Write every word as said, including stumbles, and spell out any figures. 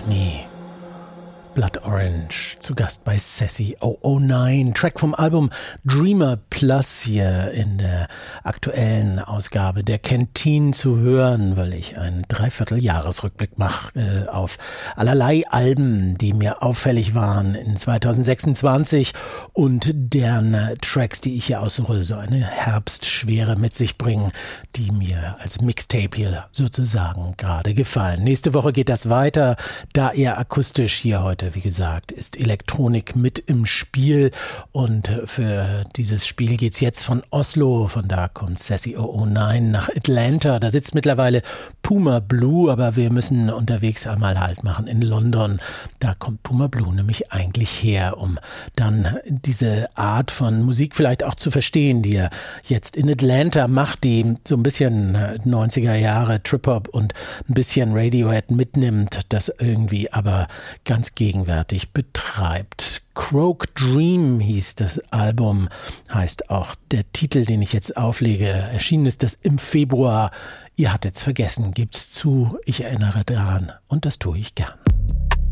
Me. Blood Orange, zu Gast bei Sassy null null neun, Track vom Album Dreamer Plus hier in der aktuellen Ausgabe der Canteen zu hören, weil ich einen Dreivierteljahresrückblick mache äh, auf allerlei Alben, die mir auffällig waren in zweitausendsechsundzwanzig und deren äh, Tracks, die ich hier aussuche, so eine Herbstschwere mit sich bringen, die mir als Mixtape hier sozusagen gerade gefallen. Nächste Woche geht das weiter, da eher akustisch hier heute. Wie gesagt, ist Elektronik mit im Spiel und für dieses Spiel geht's jetzt von Oslo, von da kommt Sassy null null neun nach Atlanta. Da sitzt mittlerweile Puma Blue, aber wir müssen unterwegs einmal Halt machen in London. Da kommt Puma Blue nämlich eigentlich her, um dann diese Art von Musik vielleicht auch zu verstehen, die er jetzt in Atlanta macht, die so ein bisschen neunziger Jahre Trip-Hop und ein bisschen Radiohead mitnimmt, das irgendwie aber ganz gegenwärtig betreibt. Croak Dream hieß das Album, heißt auch der Titel, den ich jetzt auflege. Erschienen ist das im Februar. Ihr hattet's vergessen, gebt's zu. Ich erinnere daran und das tue ich gern.